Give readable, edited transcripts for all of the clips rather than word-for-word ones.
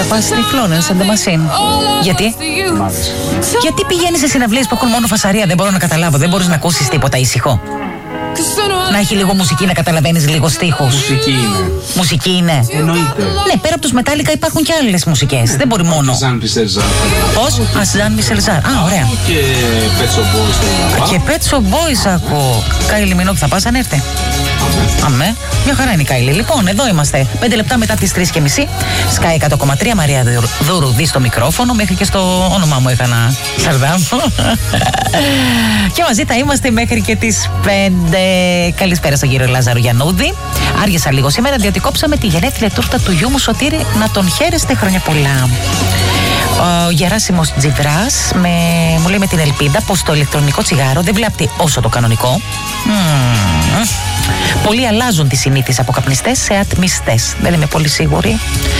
θα πας στη Florence and the Machine. Γιατί? Γιατί πηγαίνεις σε συναυλίες που έχουν μόνο φασαρία? Δεν μπορώ να καταλάβω. Δεν μπορείς να ακούσεις τίποτα ήσυχο? Να έχει λίγο μουσική, να καταλαβαίνεις λίγο στίχους. Μουσική είναι. Μουσική είναι. Εννοείται. Ναι, πέρα από τους Metallica υπάρχουν και άλλες μουσικές. Δεν μπορεί μόνο. Ζαν Μισελ Ζαρ. Πώς? Ζαν Μισελ Ζαρ. Α, ωραία. Και Pet Shop Boys. Και Pet Shop Boys ακούω. Κάιλι Μινόγκ θα πας αν έρθει? Αμέ. Μια χαρά είναι η Κάιλι. Λοιπόν, εδώ είμαστε. 5 λεπτά μετά τις 3:30. Sky 100,3. Μαρία Δουρουδή στο μικρόφωνο. Μέχρι και στο όνομά μου έκανα Σαρδάμ. Και μαζί θα είμαστε μέχρι και τις 5. Καλησπέρα στον κύριο Λάζαρο Γιαννούδη. Άργησα λίγο σήμερα διότι κόψαμε τη γενέθλια τούρτα του γιού μου Σωτήρη. Να τον χαίρεστε, χρόνια πολλά. Ο Γεράσιμος Τζιβράς μου λέει με την ελπίδα πως το ηλεκτρονικό τσιγάρο δεν βλάπτει όσο το κανονικό. Πολλοί αλλάζουν τις συνήθειες από καπνιστές σε ατμιστές. Δεν είμαι πολύ σίγουρη.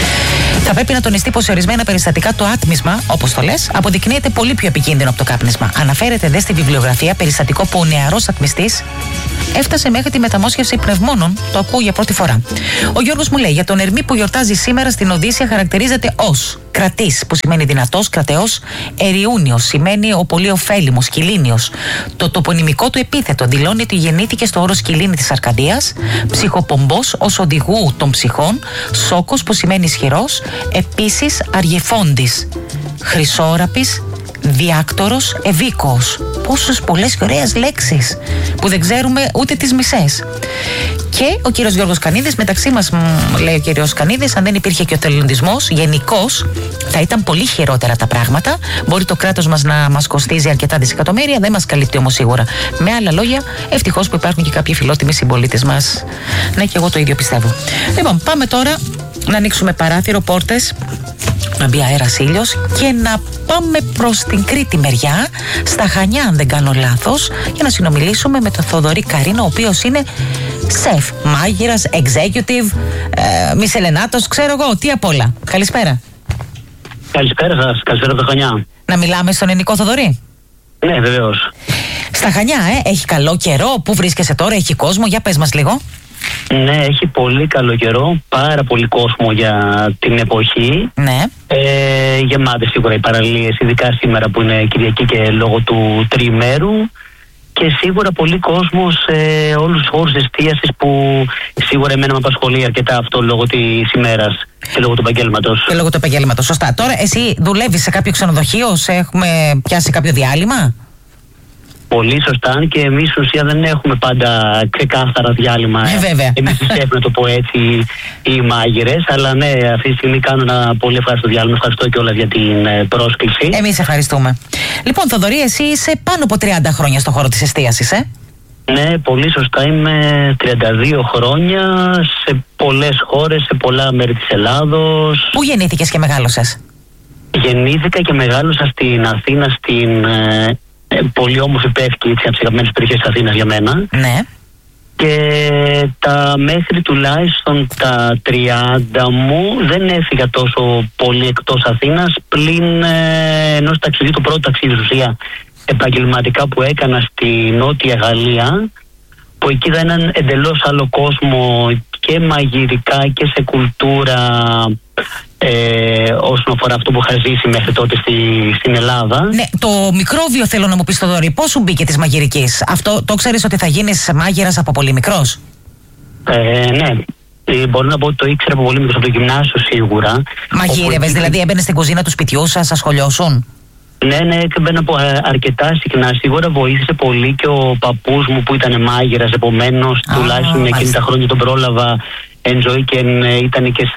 Θα πρέπει να τονιστεί πως σε ορισμένα περιστατικά το άτμισμα, όπως το λες, αποδεικνύεται πολύ πιο επικίνδυνο από το κάπνισμα. Αναφέρεται δε στη βιβλιογραφία περιστατικό που ο νεαρός ατμιστής έφτασε μέχρι τη μεταμόσχευση πνευμόνων. Το ακούω για πρώτη φορά. Ο Γιώργος μου λέει: για τον Ερμή που γιορτάζει σήμερα στην Οδύσσια χαρακτηρίζεται ως κρατής, που σημαίνει δυνατός, κρατεός, εριούνιος, σημαίνει ο πολύ ωφέλιμος, κιλίνιος. Το τοπονυμικό του επίθετο δηλώνει ότι γεννήθηκε στο όρο Σκυλίνη της Αρκαδίας, ψυχοπομπός ως οδηγού των ψυχών, σόκος που σημαίνει ισχυρός, επίσης αργεφόντης, χρυσόραπης, διάκτορος, ευήκος. Πόσες πολλές και ωραίες λέξεις που δεν ξέρουμε ούτε τις μισές. Και ο κύριος Γιώργος Κανίδης, μεταξύ μας, λέει ο κύριος Κανίδης, αν δεν υπήρχε και ο θελοντισμός γενικώς, θα ήταν πολύ χειρότερα τα πράγματα. Μπορεί το κράτος μας να μας κοστίζει αρκετά δισεκατομμύρια, δεν μας καλύπτει όμως σίγουρα. Με άλλα λόγια, ευτυχώς που υπάρχουν και κάποιοι φιλότιμοι συμπολίτες μας. Ναι, και εγώ το ίδιο πιστεύω. Λοιπόν, πάμε τώρα να ανοίξουμε παράθυρο, πόρτες, να μπει αέρας, ήλιος και να πάμε προς την Κρήτη μεριά, στα Χανιά αν δεν κάνω λάθος, για να συνομιλήσουμε με τον Θοδωρή Καρίνο, ο οποίος είναι σεφ, μάγειρας, executive, μισελενάτος, ξέρω εγώ, τι απ' όλα. Καλησπέρα. Καλησπέρα σας, καλησπέρα από τα Χανιά. Να μιλάμε στον ελληνικό Θοδωρή? Ναι, βεβαίως. Στα Χανιά, έχει καλό καιρό, πού βρίσκεσαι τώρα, έχει κόσμο, για πες μας λίγο. Ναι, έχει πολύ καλό καιρό, πάρα πολύ κόσμο για την εποχή. Ναι. Γεμάτες σίγουρα οι παραλίες, ειδικά σήμερα που είναι Κυριακή και λόγω του τριημέρου. Και σίγουρα πολύ κόσμο σε όλους τους χώρους εστίασης που σίγουρα εμένα με απασχολεί αρκετά αυτό λόγω της ημέρας και λόγω του επαγγέλματος. Και λόγω του επαγγέλματος, σωστά. Τώρα εσύ δουλεύεις σε κάποιο ξενοδοχείο, έχουμε πιάσει κάποιο διάλειμμα? Πολύ σωστά, και εμείς στην ουσία δεν έχουμε πάντα ξεκάθαρα διάλειμμα. Βέβαια. Εμείς οι σεφ, να το πω έτσι, οι μάγειρες. Αλλά ναι, αυτή τη στιγμή κάνω ένα πολύ ευχάριστο διάλειμμα. Ευχαριστώ κιόλας για την πρόσκληση. Εμείς ευχαριστούμε. Λοιπόν, Θοδωρή, εσύ είσαι πάνω από 30 χρόνια στον χώρο της εστίασης, Ναι, πολύ σωστά. Είμαι 32 χρόνια σε πολλές χώρες, σε πολλά μέρη της Ελλάδος. Πού γεννήθηκες και μεγάλωσες? Γεννήθηκα και μεγάλωσα στην Αθήνα, στην πολύ όμορφη Πεύκη, έτσι, από τις αγαπημένες περιοχές της Αθήνας για μένα. Ναι. Και μέχρι τουλάχιστον τα 30 μου δεν έφυγα τόσο πολύ εκτός Αθήνας, πλην ενός ταξιδιού, το πρώτο ταξίδι ουσία επαγγελματικά που έκανα στη Νότια Γαλλία, που εκεί είδα έναν εντελώς άλλο κόσμο και μαγειρικά και σε κουλτούρα, όσον αφορά αυτό που είχα ζήσει μέχρι τότε στην Ελλάδα. Ναι, το μικρόβιο θέλω να μου πεις, Θοδωρή, πώς σου μπήκε της μαγειρικής? Αυτό το ξέρεις ότι θα γίνεις μάγειρας από πολύ μικρός? Ναι. Μπορώ να πω ότι το ήξερα από πολύ μικρός, από το γυμνάσιο σίγουρα. Μαγείρευες, δηλαδή έμπαινες στην κουζίνα του σπιτιού σας, ασχολιώσουν? Ναι, έμπαινα αρκετά συχνά. Σίγουρα βοήθησε πολύ και ο παππούς μου που ήταν μάγειρας, επομένως τουλάχιστον εκείνη τα χρόνια τον πρόλαβα enjoy και ήταν και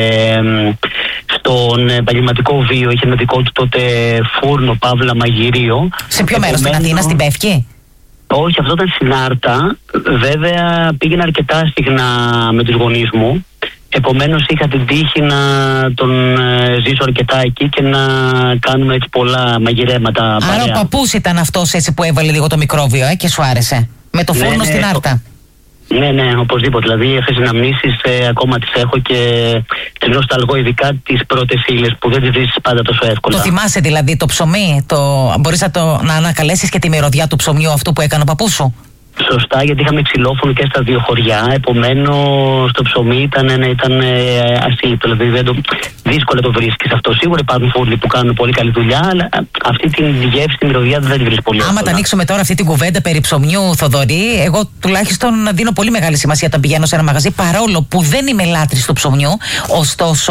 στον επαγγελματικό βίο. Είχε ένα δικό του τότε φούρνο, παύλα, μαγειρίο. Σε ποιο μέρος, στην Αθήνα, στην Πεύκη? Όχι, αυτό ήταν στην Άρτα. Βέβαια πήγαινα αρκετά συχνά με τους γονείς μου. Επομένως είχα την τύχη να τον ζήσω αρκετά εκεί και να κάνουμε έτσι πολλά μαγειρέματα. Άρα ο παππούς ήταν αυτός έτσι που έβαλε λίγο το μικρόβιο και σου άρεσε? Με το φούρνο στην Άρτα. Ναι, οπωσδήποτε. Δηλαδή αυτές οι αναμνήσεις ακόμα τις έχω και τις νοσταλγώ, ειδικά τις πρώτες ύλες που δεν τις βρίσκεις πάντα τόσο εύκολα. Το θυμάσαι δηλαδή το ψωμί? Μπορείς να ανακαλέσεις και τη μυρωδιά του ψωμιού αυτού που έκανε ο παππούς σου? Σωστά, γιατί είχαμε ξυλόφωνο και στα δύο χωριά. Επομένως το ψωμί ήταν ασύλληπτο. Δηλαδή δύσκολα το βρίσκεις αυτό. Σίγουρα υπάρχουν φούρνοι που κάνουν πολύ καλή δουλειά, αλλά αυτή τη γεύση, τη μυρωδιά δεν τη βρίσκεις πολύ εύκολα. Άμα τα ανοίξουμε τώρα αυτή την κουβέντα περί ψωμιού, Θοδωρή, εγώ τουλάχιστον δίνω πολύ μεγάλη σημασία όταν πηγαίνω σε ένα μαγαζί, παρόλο που δεν είμαι λάτρης του ψωμιού. Ωστόσο,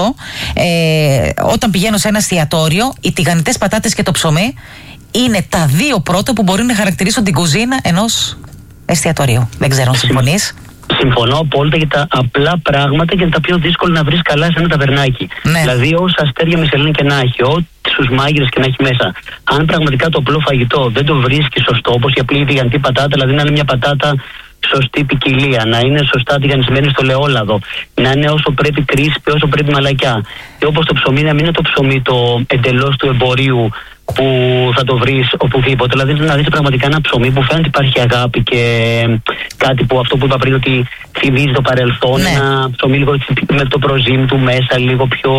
όταν πηγαίνω σε ένα εστιατόριο, οι τηγανιτές πατάτες και το ψωμί είναι τα δύο πρώτα που μπορεί να χαρακτηρίσουν την κουζίνα ενός εστιατορίου. Δεν ξέρω αν συμφωνείς. Συμφωνώ απόλυτα για τα απλά πράγματα και τα πιο δύσκολα να βρεις καλά σε ένα ταβερνάκι. Ναι. Δηλαδή, όσα αστέρια Μισελίν και να έχει, όσους μάγειρες και να έχει μέσα, αν πραγματικά το απλό φαγητό δεν το βρίσκει σωστό, όπως η απλή τηγανιτή πατάτα, δηλαδή να είναι μια πατάτα σωστή ποικιλία, να είναι σωστά τηγανισμένη στο ελαιόλαδο, να είναι όσο πρέπει κρίσπη, όσο πρέπει μαλακιά. Και όπως το ψωμί, να μην είναι το ψωμί το εντελώς του εμπορίου που θα το βρεις οπουδήποτε. Δηλαδή να δεις πραγματικά ένα ψωμί που φαίνεται υπάρχει αγάπη και κάτι που αυτό που είπα πριν, ότι θυμίζει το παρελθόν. Ναι. Ένα ψωμί λίγο με το προζύμι του μέσα, λίγο πιο...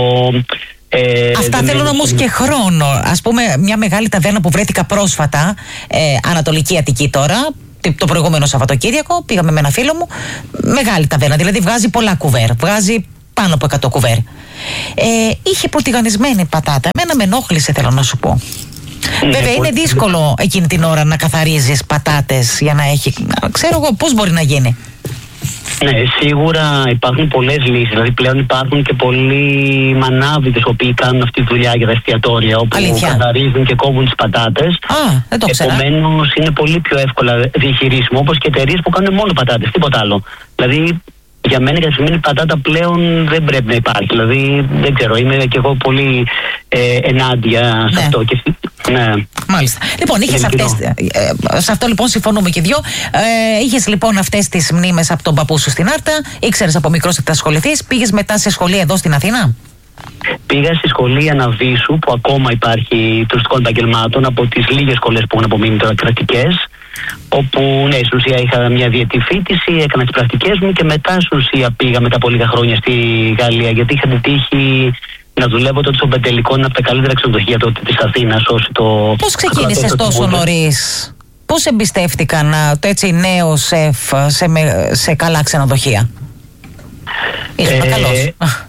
Αυτά θέλουν όμως και χρόνο. Ας πούμε, μια μεγάλη ταβέρνα που βρέθηκα πρόσφατα, Ανατολική Αττική τώρα, το προηγούμενο Σαββατοκύριακο, πήγαμε με ένα φίλο μου. Μεγάλη ταβέρνα, δηλαδή βγάζει πολλά κουβέρ. Βγάζει πάνω από 100 κουβέρ. Είχε προτηγανισμένη πατάτα. Εμένα με ενόχλησε, θέλω να σου πω. Βέβαια, είναι δύσκολο εκείνη την ώρα να καθαρίζεις πατάτες για να έχει. Ξέρω εγώ πώς μπορεί να γίνει. Ναι, σίγουρα υπάρχουν πολλές λύσεις. Δηλαδή πλέον υπάρχουν και πολλοί μανάβιδες οι οποίοι κάνουν αυτή τη δουλειά για τα εστιατόρια, όπου καθαρίζουν και κόβουν τις πατάτες. Δεν το ξέρα. Επομένως είναι πολύ πιο εύκολα διαχειρίσιμο, όπως και εταιρείες που κάνουν μόνο πατάτες, τίποτα άλλο. Δηλαδή για μένα για τη στιγμή η πατάτα πλέον δεν πρέπει να υπάρχει. Δηλαδή δεν ξέρω, είμαι και εγώ πολύ ενάντια σε αυτό. Και, ναι. Μάλιστα. Λοιπόν, είχες σε αυτό λοιπόν συμφωνούμε και δυο. Είχες λοιπόν αυτές τις μνήμες από τον παππού σου στην Άρτα, ήξερες από μικρός ότι θα ασχοληθείς, πήγες μετά σε σχολεία εδώ στην Αθήνα. Πήγα στη σχολή Αναβίσου, που ακόμα υπάρχει τουριστικών επαγγελμάτων, από τις λίγες σχολές που έχουν απομείνει τώρα κρατικές. Όπου ναι, στην ουσία είχα μια διετή φοιτηση, έκανα τις πρακτικές μου και μετά στην ουσία πήγα μετά από λίγα χρόνια στη Γαλλία, γιατί είχα την τύχη να δουλεύω τότε στον Πεντελικό, ένα από τα καλύτερα ξενοδοχεία τότε της Αθήνας. Πώς ξεκίνησες τόσο νωρίς? Πώς εμπιστεύτηκαν το έτσι νέο σεφ σε καλά ξενοδοχεία? Ήσουν καλός.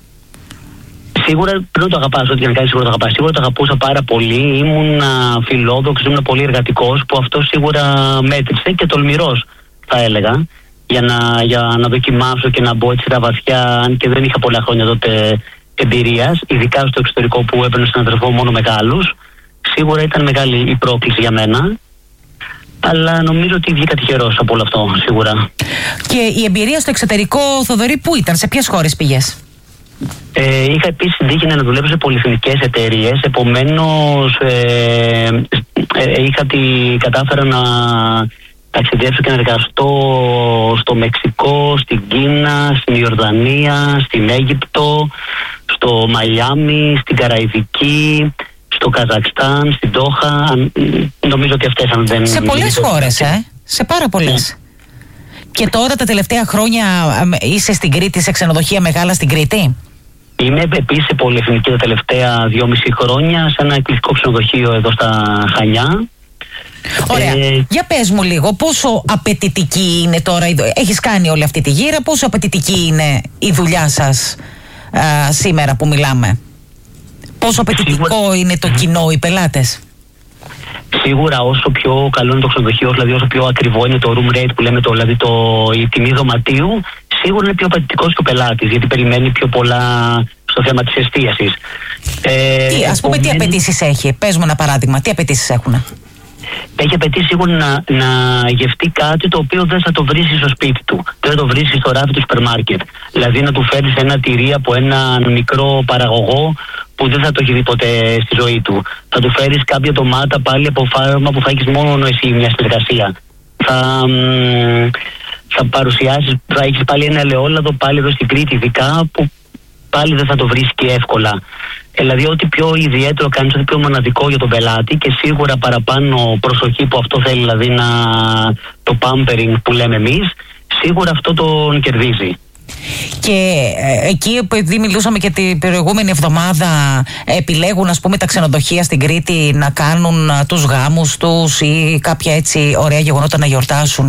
Σίγουρα πρέπει να το αγαπάς, ό,τι και να κάνεις σίγουρα το αγαπάς. Σίγουρα το αγαπούσα πάρα πολύ, ήμουν φιλόδοξος, ήμουν πολύ εργατικός, που αυτό σίγουρα μέτρησε και τολμηρός θα έλεγα, για να δοκιμάσω και να μπω έτσι στα βαθιά, αν και δεν είχα πολλά χρόνια τότε εμπειρίας, ειδικά στο εξωτερικό που έπαιρνε στον αδερφό μόνο μεγάλους. Σίγουρα ήταν μεγάλη η πρόκληση για μένα, αλλά νομίζω ότι βγήκα τυχερός από όλο αυτό, σίγουρα. Και η εμπειρία στο εξωτερικό, Θοδωρή, πού ήταν, σε ποιες χώρες πήγες? Είχα επίσης την τύχη να δουλεύω σε πολυεθνικές εταιρείες, επομένως κατάφερα να ταξιδέψω και να εργαστώ στο Μεξικό, στην Κίνα, στην Ιορδανία, στην Αίγυπτο, στο Μαϊάμι, στην Καραϊβική, στο Καζακστάν, στην Ντόχα. Νομίζω ότι αυτές αν δεν... Σε πολλές χώρες, σε πάρα πολλές. Και τώρα τα τελευταία χρόνια είσαι στην Κρήτη, σε ξενοδοχεία μεγάλα στην Κρήτη? Είμαι επίσης σε πολυεθνική τα τελευταία 2,5 χρόνια, σε ένα εκπληκτικό ξενοδοχείο εδώ στα Χανιά. Ωραία. Για πες μου λίγο, πόσο απαιτητική είναι τώρα, έχεις κάνει όλη αυτή τη γύρα, πόσο απαιτητική είναι η δουλειά σας σήμερα που μιλάμε? Πόσο απαιτητικό είναι το κοινό, οι πελάτες? Σίγουρα όσο πιο καλό είναι το ξενοδοχείο, δηλαδή όσο πιο ακριβό είναι το room rate που λέμε, δηλαδή η τιμή δωματίου, σίγουρα είναι πιο απαιτητικός και ο πελάτης, γιατί περιμένει πιο πολλά στο θέμα της εστίασης. Ας πούμε, τι απαιτήσεις έχει? Πες μου ένα παράδειγμα, τι απαιτήσεις έχουν? Έχει απαιτήσει σίγουρα να γευτεί κάτι το οποίο δεν θα το βρει στο σπίτι του, δεν θα το βρει στο ράφι του σούπερ μάρκετ. Δηλαδή να του φέρεις ένα τυρί από έναν μικρό παραγωγό που δεν θα το έχει δει ποτέ στη ζωή του. Θα του φέρεις κάποια ντομάτα πάλι από φάρμα που θα έχεις μόνο εσύ μια συνεργασία. Θα παρουσιάσεις, θα έχεις πάλι ένα ελαιόλαδο πάλι εδώ στην Κρήτη ειδικά, που πάλι δεν θα το βρεις και εύκολα. Δηλαδή ό,τι πιο ιδιαίτερο κάνεις, ό,τι πιο μοναδικό για τον πελάτη, και σίγουρα παραπάνω προσοχή που αυτό θέλει, δηλαδή το pampering που λέμε εμείς, σίγουρα αυτό τον κερδίζει. Και εκεί, επειδή μιλούσαμε και την προηγούμενη εβδομάδα, επιλέγουν, ας πούμε, τα ξενοδοχεία στην Κρήτη να κάνουν τους γάμους τους ή κάποια έτσι ωραία γεγονότα να γιορτάσουν,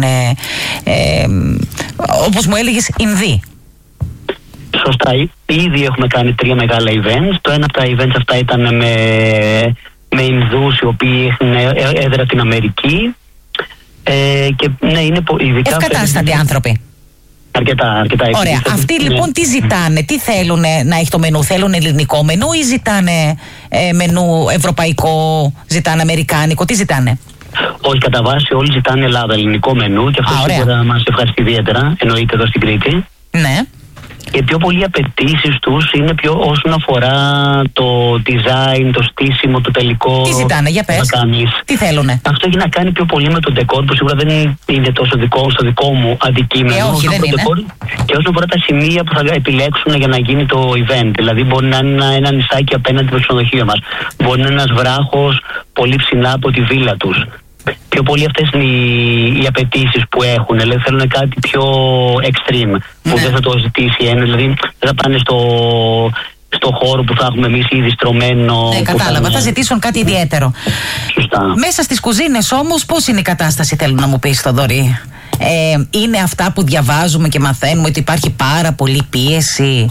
όπως μου έλεγες, Ινδοί. Σωστά. Ήδη έχουμε κάνει 3 μεγάλα events. Το ένα από τα events αυτά ήταν με Ινδούς οι οποίοι έχουν έδρα την Αμερική. Και ναι, είναι ειδικά ευκατάστατοι άνθρωποι. Αρκετά. Ωραία. Αυτοί λοιπόν τι ζητάνε, τι θέλουν να έχει το μενού? Θέλουν ελληνικό μενού ή ζητάνε μενού ευρωπαϊκό, ζητάνε αμερικάνικο, τι ζητάνε? Όχι, κατά βάση όλοι ζητάνε Ελλάδα, ελληνικό μενού, και αυτό σίγουρα μας ευχαριστεί ιδιαίτερα, εννοείται, εδώ στην Κρήτη. Ναι. Και πιο πολλοί απαιτήσεις τους είναι πιο όσον αφορά το design, το στήσιμο, το τελικό. Τι ζητάνε, για πες, τι θέλουνε? Αυτό έχει να κάνει πιο πολύ με τον decor, που σίγουρα δεν είναι τόσο στο δικό μου αντικείμενο. Όχι, δεν είναι. Και όσον αφορά τα σημεία που θα επιλέξουν για να γίνει το event. Δηλαδή μπορεί να είναι ένα νησάκι απέναντι από το ξενοδοχείο μας. Μπορεί να είναι ένας βράχος πολύ ψηλά από τη βίλα τους. Πιο πολύ αυτές είναι οι απαιτήσεις που έχουν. Δηλαδή θέλουν κάτι πιο extreme, που δεν θα το ζητήσει ένα. Δηλαδή δεν θα πάνε στο χώρο που θα έχουμε εμείς ήδη στρωμένο. Ναι, κατάλαβα. Θα ζητήσουν κάτι ιδιαίτερο. Σωστά. Μέσα στις κουζίνες όμως πώς είναι η κατάσταση, θέλω να μου πεις, Θοδωρή? Είναι αυτά που διαβάζουμε και μαθαίνουμε ότι υπάρχει πάρα πολύ πίεση,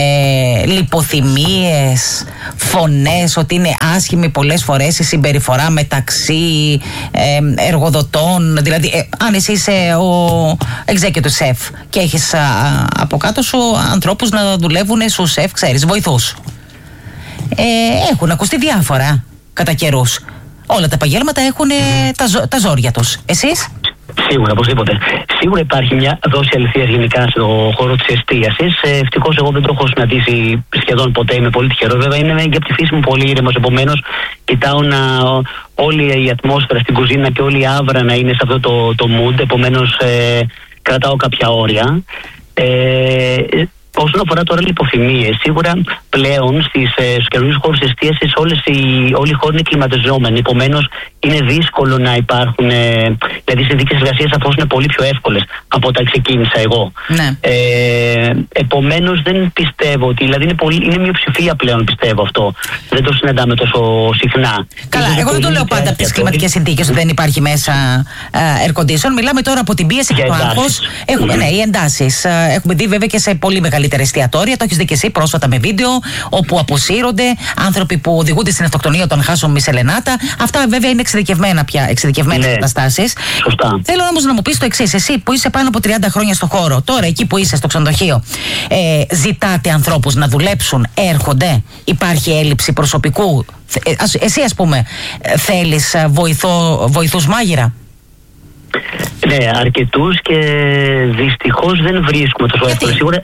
λιποθυμίες, φωνές, ότι είναι άσχημη πολλές φορές η συμπεριφορά μεταξύ εργοδοτών? Δηλαδή αν εσύ είσαι ο executive chef και έχεις από κάτω σου ανθρώπους να δουλεύουν σου σεφ, ξέρεις, βοηθούς, έχουν ακουστεί διάφορα κατά καιρούς. Όλα τα επαγγέλματα έχουν τα ζόρια τους. Εσείς? Σίγουρα, οπωσδήποτε. Σίγουρα υπάρχει μια δόση αληθείας γενικά στον χώρο της εστίασης. Ευτυχώς εγώ δεν το έχω συναντήσει σχεδόν ποτέ, είμαι πολύ τυχερό. Βέβαια είναι και από τη φύση μου πολύ ήρεμος, επομένως κοιτάω όλη η ατμόσφαιρα στην κουζίνα και όλη η άβρα να είναι σε αυτό το mood, επομένως κρατάω κάποια όρια. Όσον αφορά τώρα λιποθυμίες, σίγουρα πλέον στους καινούριους χώρους εστίασης όλοι οι χώροι είναι κλιματιζόμενοι. Επομένως, είναι δύσκολο να υπάρχουν. Δηλαδή, οι συνθήκες εργασίας σαφώς είναι πολύ πιο εύκολες από όταν ξεκίνησα εγώ. Ναι. Επομένως, δεν πιστεύω ότι. Δηλαδή, είναι μειοψηφία πλέον, πιστεύω αυτό. Δεν το συναντάμε τόσο συχνά. Καλά, εγώ δεν το λέω πάντα από τις κλιματικές συνθήκες ότι δεν υπάρχει μέσα air condition. Μιλάμε τώρα από την πίεση και το άγχος. Έχουμε, ναι, οι εντάσεις. Έχουμε δει βέβαια και σε πολύ μεγαλύτερα εστιατόρια. Το έχεις δει και εσύ πρόσφατα με βίντεο, όπου αποσύρονται άνθρωποι που οδηγούνται στην αυτοκτονία όταν χάσουν μισελενάτα. Αυτά βέβαια είναι εξειδικευμένες καταστάσεις. Σωστά. Θέλω όμως να μου πεις το εξής. Εσύ που είσαι πάνω από 30 χρόνια στο χώρο, τώρα εκεί που είσαι στο ξενοδοχείο, ζητάτε ανθρώπους να δουλέψουν, έρχονται, υπάρχει έλλειψη προσωπικού? Εσύ, ας πούμε, θέλεις βοηθούς μάγειρα? Ναι, αρκετούς, και δυστυχώς δεν βρίσκουμε τόσο εύκολα. Σίγουρα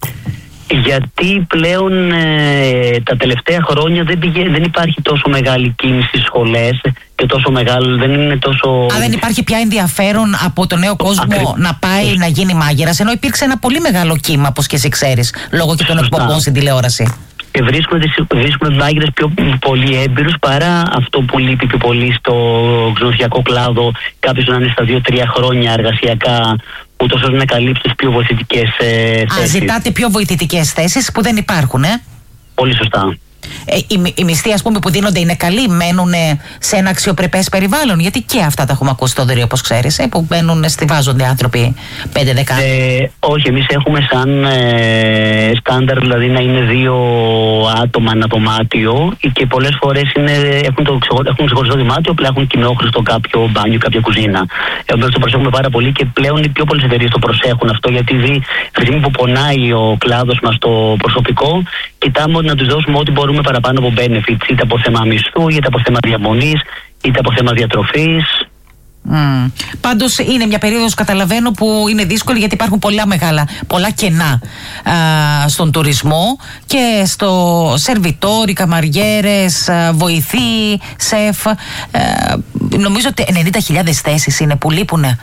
γιατί πλέον τα τελευταία χρόνια δεν υπάρχει τόσο μεγάλη κίνηση στις σχολές και τόσο μεγάλο, δεν είναι τόσο. Δεν υπάρχει πια ενδιαφέρον από τον νέο κόσμο να πάει να γίνει μάγειρας, ενώ υπήρξε ένα πολύ μεγάλο κύμα, όπως και εσύ ξέρεις, λόγω και των εκπομπών στην τηλεόραση. Και βρίσκουμε μάγειρες πιο πολύ έμπειρους, παρά αυτό που λείπει πιο πολύ στο ξενοδοχειακό κλάδο, κάποιος να είναι στα 2-3 χρόνια εργασιακά, ούτως ώστε να καλύψει τις πιο βοηθητικές θέσεις. Ζητάτε πιο βοηθητικές θέσεις που δεν υπάρχουν, Πολύ σωστά. Οι μισθοί, ας πούμε, που δίνονται είναι καλοί, μένουν σε ένα αξιοπρεπές περιβάλλον? Γιατί και αυτά τα έχουμε ακούσει, Θοδωρή, όπως ξέρεις, που στιβάζονται άνθρωποι 5-10. Όχι, εμείς έχουμε σαν στάνταρ, δηλαδή να είναι 2 άτομα ένα δωμάτιο, και πολλές φορές έχουν ξεχωριστό δωμάτιο, απλά έχουν κοινόχρηστο κάποιο μπάνιο, κάποια κουζίνα. Επομένως το προσέχουμε πάρα πολύ, και πλέον οι πιο πολλές εταιρείες το προσέχουν αυτό, γιατί τη στιγμή που πονάει ο κλάδος μας το προσωπικό, κοιτάμε να τους δώσουμε ό,τι μπορούμε παραπάνω από benefits, είτε από θέμα μισθού, είτε από θέμα διαμονής, είτε από θέμα διατροφής. Πάντως είναι μια περίοδος, καταλαβαίνω, που είναι δύσκολη, γιατί υπάρχουν πολλά κενά στον τουρισμό και στο σερβιτόρι, καμαριέρες, βοηθοί, σεφ. Νομίζω ότι 90.000 θέσεις είναι που λείπουνε.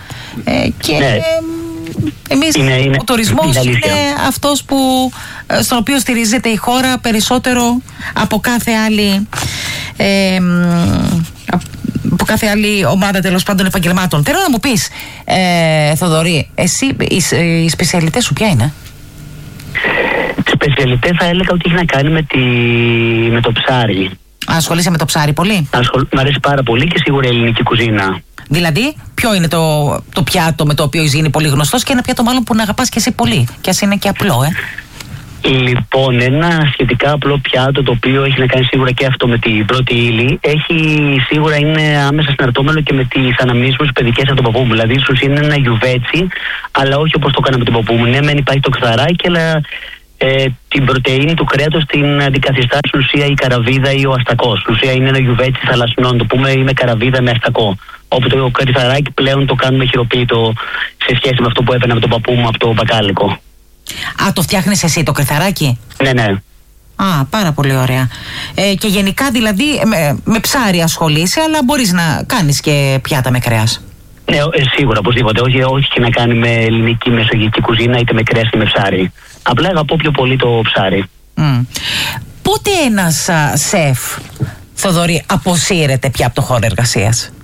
Εμείς, ο τουρισμός είναι αυτός στον οποίο στηρίζεται η χώρα περισσότερο από κάθε άλλη ομάδα, τέλος πάντων, επαγγελμάτων. Θέλω να μου πεις, Θοδωρή, εσύ οι σπεσιαλιτές σου ποια είναι? Σπεσιαλιτέ θα έλεγα ότι έχει να κάνει με το ψάρι. Ασχολείσαι με το ψάρι πολύ? Μ' αρέσει πάρα πολύ και σίγουρα η ελληνική κουζίνα. Δηλαδή, ποιο είναι το πιάτο με το οποίο είσαι γίνει πολύ γνωστός και ένα πιάτο μάλλον που να αγαπάς και εσύ πολύ, και ας είναι και απλό, Λοιπόν, ένα σχετικά απλό πιάτο το οποίο έχει να κάνει σίγουρα και αυτό με την πρώτη ύλη, σίγουρα είναι άμεσα συναρτώμενο και με τις αναμνήσεις παιδικές από τον παππού μου. Δηλαδή, ίσως είναι ένα γιουβέτσι, αλλά όχι όπως το έκανα με τον παππού μου. Ναι, μεν υπάρχει το κθαράκι, αλλά την πρωτεΐνη του κρέατος την αντικαθιστά στην ουσία η καραβίδα ή ο αστακός. Στην ουσία είναι ένα γιουβέτσι θαλασσινό, το πούμε, ή με καραβίδα με αστακό. Όπου το κριθαράκι πλέον το κάνουμε χειροποίητο σε σχέση με αυτό που έπαιρνα με τον παππού μου από το μπακάλικο. Α, το φτιάχνεις εσύ το κρυθαράκι? Ναι. Α, πάρα πολύ ωραία. Και γενικά δηλαδή με ψάρι ασχολείσαι, αλλά μπορείς να κάνεις και πιάτα με κρέας? Ναι, σίγουρα, οπωσδήποτε. Όχι και να κάνει με ελληνική μεσογειακή κουζίνα, είτε με κρέας είτε με ψάρι. Απλά αγαπώ πιο πολύ το ψάρι. Πότε ένας σεφ, Θοδωρή, αποσύρεται πια από το χώρο εργασίας?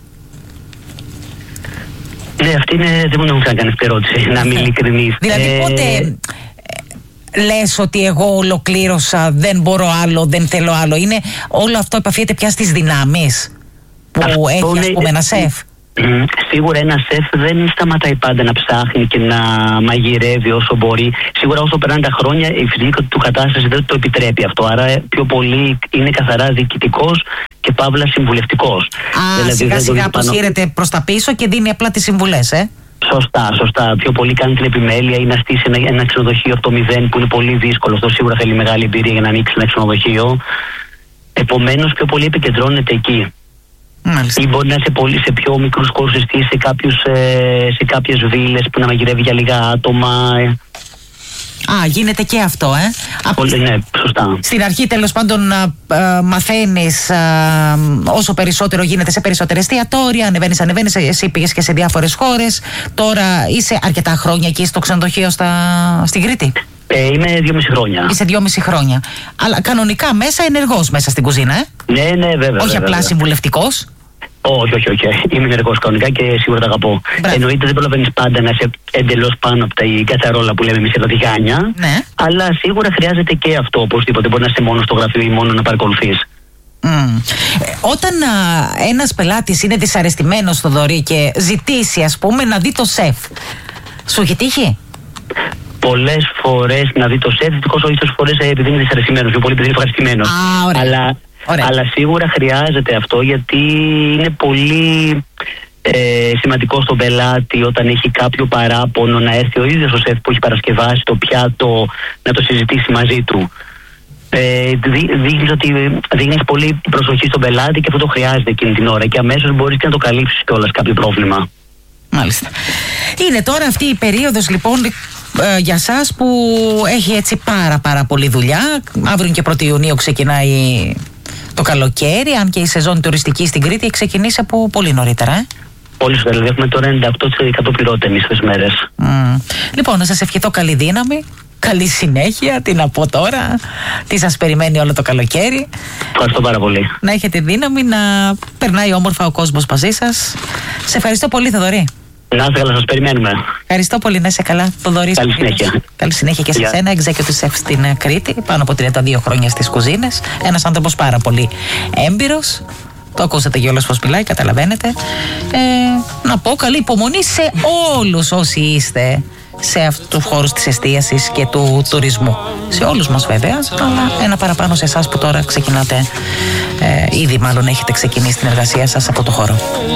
Ναι, δεν μου έχουν ξανακάνει αυτή την ερώτηση, να είμαι ειλικρινής. Δηλαδή πότε λες ότι εγώ ολοκλήρωσα, δεν μπορώ άλλο, δεν θέλω άλλο? Είναι όλο αυτό επαφίεται πια στις δυνάμεις που έχει, ας πούμε, ένα σεφ? Σίγουρα ένα σεφ δεν σταματάει πάντα να ψάχνει και να μαγειρεύει όσο μπορεί. Σίγουρα όσο περνάνε τα χρόνια η φυσική του κατάσταση δεν το επιτρέπει αυτό. Άρα πιο πολύ είναι καθαρά διοικητικός και παύλα συμβουλευτικός. Δηλαδή, σιγά σιγά αποσύρεται προς τα πίσω και δίνει απλά τις συμβουλές, Σωστά. Πιο πολύ κάνει την επιμέλεια ή να στήσει ένα ξενοδοχείο από το μηδέν, που είναι πολύ δύσκολο. Αυτό σίγουρα θέλει μεγάλη εμπειρία για να ανοίξει ένα ξενοδοχείο. Επομένως, πιο πολύ επικεντρώνεται εκεί. Μάλιστα. Ή μπορεί να είναι σε πιο μικρούς χώρους, σε κάποιες βίλες που να μαγειρεύει για λίγα άτομα. Α, γίνεται και αυτό, Ναι, σωστά. Στην αρχή, τέλος πάντων, μαθαίνεις όσο περισσότερο γίνεται σε περισσότερα εστιατόρια, ανεβαίνεις, εσύ πήγες και σε διάφορες χώρες. Τώρα είσαι αρκετά χρόνια εκεί στο ξενοδοχείο στην Κρήτη? Είμαι 2,5 χρόνια. Είσαι 2,5 χρόνια. Αλλά κανονικά ενεργός μέσα στην κουζίνα, Ναι, βέβαια. Όχι απλά συμβουλευτικός. Όχι. Είμαι ενεργός κανονικά και σίγουρα τα αγαπώ. Εννοείται δεν προλαβαίνεις πάντα να είσαι εντελώς πάνω από την κατσαρόλα που λέμε εμείς τα τηγάνια. Ναι. Αλλά σίγουρα χρειάζεται και αυτό οπωσδήποτε. Μπορεί να είσαι μόνο στο γραφείο ή μόνο να παρακολουθείς. Όταν ένας πελάτης είναι δυσαρεστημένος, στο Θοδωρή, και ζητήσει, ας πούμε, να δει το σεφ, σου έχει τύχει? Πολλές φορές να δει το σεφ, δυστυχώς όχι τόσες φορές επειδή είναι δυσαρεστημένος, πιο πολύ επειδή είναι ευχαριστημένος. Αλλά σίγουρα χρειάζεται αυτό, γιατί είναι πολύ σημαντικό στον πελάτη όταν έχει κάποιο παράπονο να έρθει ο ίδιος ο σεφ που έχει παρασκευάσει το πιάτο να το συζητήσει μαζί του. Δείχνεις πολύ προσοχή στον πελάτη και αυτό το χρειάζεται εκείνη την ώρα και αμέσως μπορείς και να το καλύψεις κιόλας κάποιο πρόβλημα. Μάλιστα. Είναι τώρα αυτή η περίοδος λοιπόν για σας που έχει έτσι πάρα πολύ δουλειά. Αύριο και 1η Ιουνίου ξεκινάει το καλοκαίρι, αν και η σεζόν τουριστική στην Κρήτη έχει ξεκινήσει από πολύ νωρίτερα. Πολύ σωστά, δηλαδή έχουμε τώρα 98% πυρότεμις τις μέρες. Λοιπόν, να σας ευχηθώ καλή δύναμη, καλή συνέχεια, τι να πω τώρα, τι σας περιμένει όλο το καλοκαίρι. Ευχαριστώ πάρα πολύ. Να έχετε δύναμη, να περνάει όμορφα ο κόσμος μαζί σας. Σε ευχαριστώ πολύ, Θοδωρή. Να είστε καλά, σας περιμένουμε. Ευχαριστώ πολύ, να είσαι καλά, Θοδωρή. Καλή συνέχεια. Καλή συνέχεια και σε σένα, executive chef στην Κρήτη, πάνω από 32 χρόνια στις κουζίνες. Ένας άνθρωπος πάρα πολύ έμπειρος. Το ακούσατε για όλος πως μιλάει, καταλαβαίνετε. Να πω καλή υπομονή σε όλους όσοι είστε σε αυτούς τους χώρους της εστίασης και του τουρισμού. Σε όλους μας βέβαια, αλλά ένα παραπάνω σε εσάς που τώρα ξεκινάτε, ήδη μάλλον έχετε ξεκινήσει την εργασία σας από το χώρο.